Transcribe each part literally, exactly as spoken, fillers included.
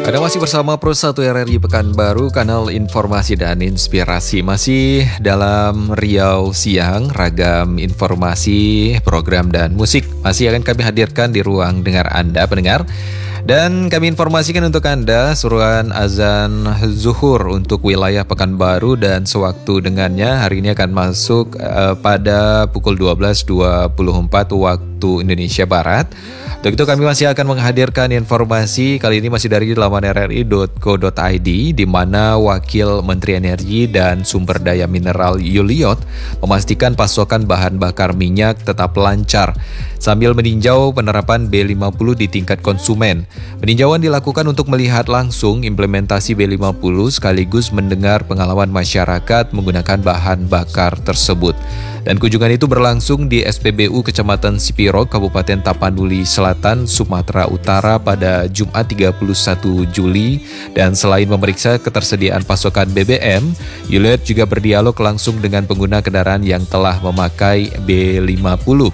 Anda masih bersama Pro satu R R I Pekanbaru, kanal informasi dan inspirasi. Masih dalam Riau Siang, ragam informasi, program dan musik masih akan kami hadirkan di ruang dengar Anda pendengar. Dan kami informasikan untuk Anda suruhan azan zuhur untuk wilayah Pekanbaru dan sewaktu dengannya hari ini akan masuk uh, pada pukul dua belas dua puluh empat waktu Indonesia Barat. Untuk itu kami masih akan menghadirkan informasi kali ini masih dari laman r r i dot co dot i d di mana Wakil Menteri Energi dan Sumber Daya Mineral Yuliot memastikan pasokan bahan bakar minyak tetap lancar sambil meninjau penerapan B lima puluh di tingkat konsumen. Peninjauan dilakukan untuk melihat langsung implementasi B lima puluh sekaligus mendengar pengalaman masyarakat menggunakan bahan bakar tersebut. Dan kunjungan itu berlangsung di S P B U Kecamatan Sipiro, Kabupaten Tapanuli Selatan, Sumatera Utara pada Jumat tiga puluh satu Juli. Dan selain memeriksa ketersediaan pasokan B B M, Yuliot juga berdialog langsung dengan pengguna kendaraan yang telah memakai B lima puluh.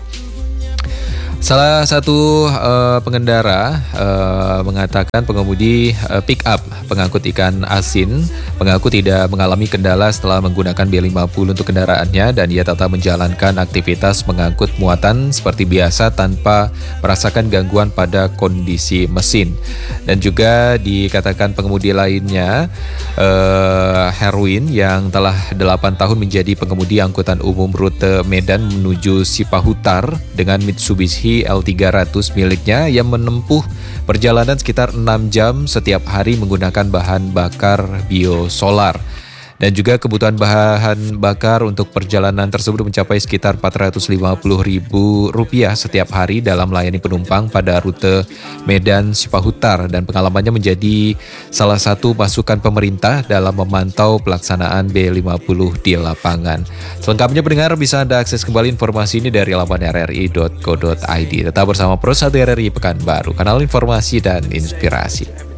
Salah satu uh, pengendara uh, mengatakan pengemudi uh, pick up pengangkut ikan asin mengaku tidak mengalami kendala setelah menggunakan B lima puluh untuk kendaraannya dan ia tetap menjalankan aktivitas mengangkut muatan seperti biasa tanpa merasakan gangguan pada kondisi mesin. Dan juga dikatakan pengemudi lainnya uh, Herwin yang telah delapan tahun menjadi pengemudi angkutan umum rute Medan menuju Sipahutar dengan Mitsubishi L tiga ratus miliknya yang menempuh perjalanan sekitar enam jam setiap hari menggunakan bahan bakar biosolar. Dan juga kebutuhan bahan bakar untuk perjalanan tersebut mencapai sekitar empat ratus lima puluh ribu rupiah setiap hari dalam melayani penumpang pada rute Medan Sipahutar, dan pengalamannya menjadi salah satu masukan pemerintah dalam memantau pelaksanaan B lima puluh di lapangan. Selengkapnya pendengar bisa Anda akses kembali informasi ini dari laman r r i dot co dot i d. Tetap bersama Pro satu R R I Pekanbaru, kanal informasi dan inspirasi.